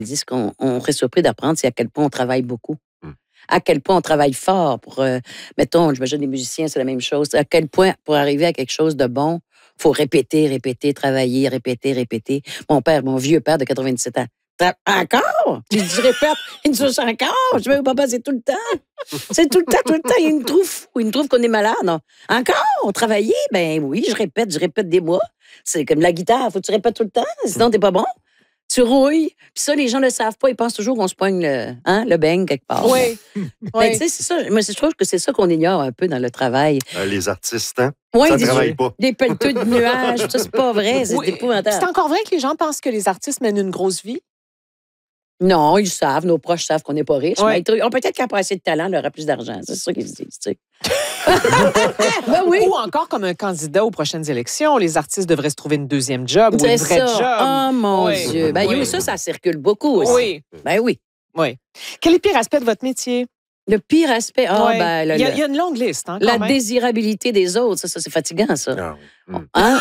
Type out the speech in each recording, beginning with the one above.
Ils disent qu'on serait surpris d'apprendre c'est à quel point on travaille beaucoup. À quel point on travaille fort pour, mettons, j'imagine les musiciens, c'est la même chose. À quel point, pour arriver à quelque chose de bon, il faut répéter, travailler, répéter. Mon père, mon vieux père de 97 ans, encore? Je répète, il me dit encore. Je veux papa, c'est tout le temps. C'est tout le temps. Il me trouve fou. Il me trouve qu'on est malade. Non. Encore? Travailler? Ben oui, je répète des mois. C'est comme la guitare, faut que tu répètes tout le temps, sinon t'es pas bon. Tu rouilles. Puis ça, les gens ne le savent pas. Ils pensent toujours qu'on se poigne le beigne quelque part. Oui. Ben, tu sais, c'est ça. Moi, je trouve que c'est ça qu'on ignore un peu dans le travail. Les artistes, hein? Oui, ça ne travaille pas. Des pelleteux de nuages. Ça, c'est pas vrai. C'est épouvantable. C'est encore vrai que les gens pensent que les artistes mènent une grosse vie? Non, ils savent. Nos proches savent qu'on n'est pas riches. Ouais. Mais peut-être qu'après assez de talent, on aura plus d'argent. C'est ça qu'ils se disent, tu sais. Ben oui. Ou encore, comme un candidat aux prochaines élections, les artistes devraient se trouver une deuxième job ou une vraie job. Oh, mon Dieu. Ben oui, ça circule beaucoup aussi. Oui. Ben oui. Oui. Quel est le pire aspect de votre métier? Le pire aspect, il y a une longue liste. Hein, la désirabilité des autres, ça c'est fatigant, ça. Ah, oui. Hein?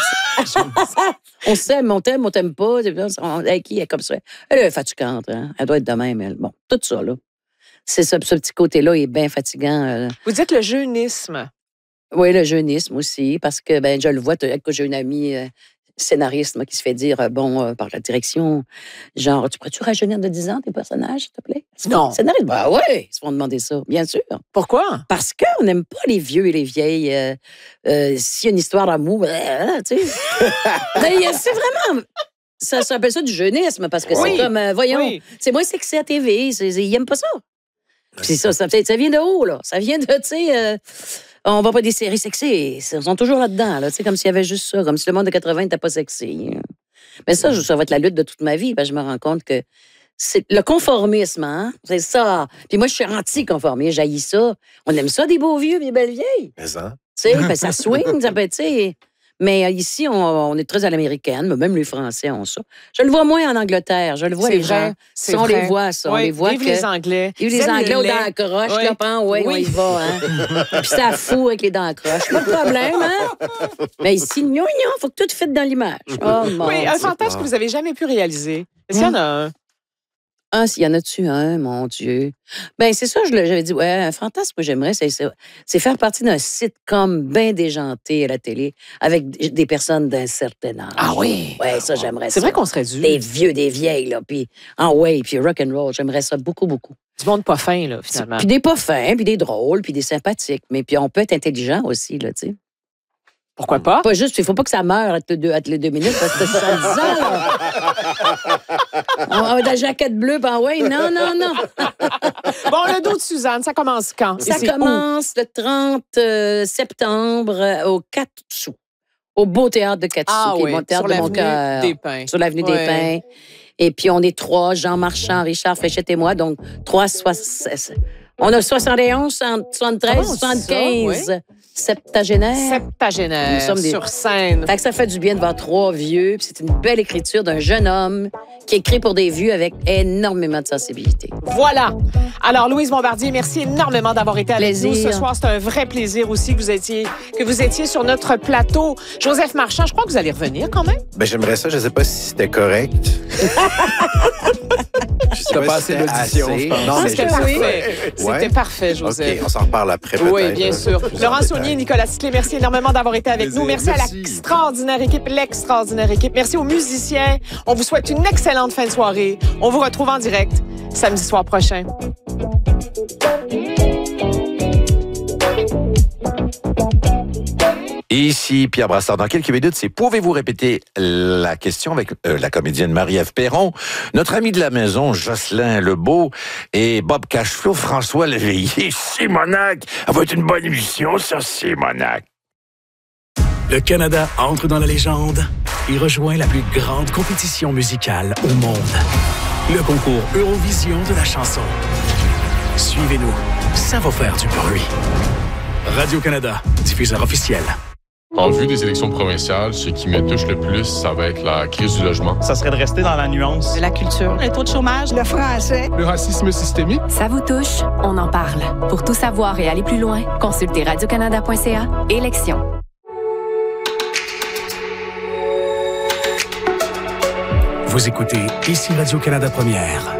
On s'aime, on t'aime pas. Avec qui elle est comme ça? Elle est fatigante, hein? Elle doit être de même, elle. Bon, tout ça, là. C'est ça, ce petit côté-là est bien fatigant. Vous dites le jeunisme. Oui, le jeunisme aussi, parce que je le vois, j'ai une amie scénariste qui se fait dire, par la direction, genre, tu pourrais-tu rajeunir de 10 ans tes personnages, s'il te plaît? Non. Scénariste, oui, ils se font demander ça, bien sûr. Pourquoi? Parce qu'on n'aime pas les vieux et les vieilles. S'il y a une histoire d'amour, tu sais. C'est vraiment... Ça s'appelle ça du jeunisme, parce que c'est comme, c'est moins sexy à TV, ils n'aiment pas ça. Puis ça vient de haut, là. Ça vient de, tu sais... on va pas des séries sexy. Ils sont toujours là-dedans, là. Tu sais, comme s'il y avait juste ça. Comme si le monde de 80 n'était pas sexy. Mais ça va être la lutte de toute ma vie. Je me rends compte que c'est le conformisme, hein? C'est ça. Puis moi, je suis anti-conformiste. J'haïs ça. On aime ça, des beaux vieux, des belles vieilles. Mais ça. Tu sais, ça swing, ça peut, tu sais... Mais ici, on est très à l'américaine, mais même les Français ont ça. Je le vois moins en Angleterre. Je le vois, les gens. On les voit, ça. On les voit. Vive les Anglais. Vive les Anglais aux dents croches, là, on y va, hein. Puis ça fout avec les dents croches. Pas de problème, hein. Mais ici, il faut que tout fitte dans l'image. Oh, mon oui, un Dieu. fantasme que vous n'avez jamais pu réaliser. Est-ce qu'il y en a un? Ah, s'il y en a-tu un, mon Dieu. Ben c'est ça, j'avais dit, un fantasme que j'aimerais, c'est faire partie d'un sitcom bien déjanté à la télé avec des personnes d'un certain âge. Ah oui? Ouais, ça, j'aimerais ça. C'est vrai qu'on serait dû. Des vieux, des vieilles, là, puis puis rock'n'roll, j'aimerais ça beaucoup, beaucoup. Du monde pas fin, là, finalement. Puis des pas fins, puis des drôles, puis des sympathiques. Mais puis on peut être intelligent aussi, là, tu sais. Pourquoi pas? Pas juste, il faut pas que ça meure entre les 2 minutes, parce que c'est 70 ans, là. On va la jaquette bleue, non. Bon, le dos de Suzanne, ça commence quand? Ça commence le 30 septembre au 4 sous, au Beau Théâtre de 4 sous, qui est mon théâtre de mon cœur. Sur l'avenue des Pins. Et puis, on est 3, Jean Marchand, Richard Fréchette et moi, donc 3, on a 71, 73, 75 septagénaires. Nous sommes sur scène. Fait que ça fait du bien de voir 3 vieux. Puis c'est une belle écriture d'un jeune homme qui écrit pour des vieux avec énormément de sensibilité. Voilà. Alors, Louise Bombardier, merci énormément d'avoir été avec nous ce soir. C'est un vrai plaisir aussi que vous étiez sur notre plateau. Joseph Marchand, je crois que vous allez revenir quand même. Ben, j'aimerais ça. Je ne sais pas si c'était correct. Je sais pas assez d'audition. Non, mais c'était parfait. C'était parfait, Joseph. OK, on s'en reparle après, peut-être. Oui, bien sûr. Laurent Saunier, Nicolas Sisley, merci énormément d'avoir été avec nous. Merci à l'extraordinaire équipe. Merci aux musiciens. On vous souhaite une excellente fin de soirée. On vous retrouve en direct samedi soir prochain. Ici Pierre Brassard. Dans quelques minutes, c'est pouvez-vous répéter la question avec la comédienne Marie-Ève Perron, notre ami de la maison Jocelyn Lebeau et Bob Cashflow, François Léveillé, Simonac. Ça va être une bonne émission, ça, Simonac. Le Canada entre dans la légende et rejoint la plus grande compétition musicale au monde. Le concours Eurovision de la chanson. Suivez-nous, ça va faire du bruit. Radio-Canada, diffuseur officiel. En vue des élections provinciales, ce qui me touche le plus, ça va être la crise du logement. Ça serait de rester dans la nuance. La culture, le taux de chômage, le français, le racisme systémique. Ça vous touche? On en parle. Pour tout savoir et aller plus loin, consultez radiocanada.ca. Élections. Vous écoutez ici Radio-Canada Première.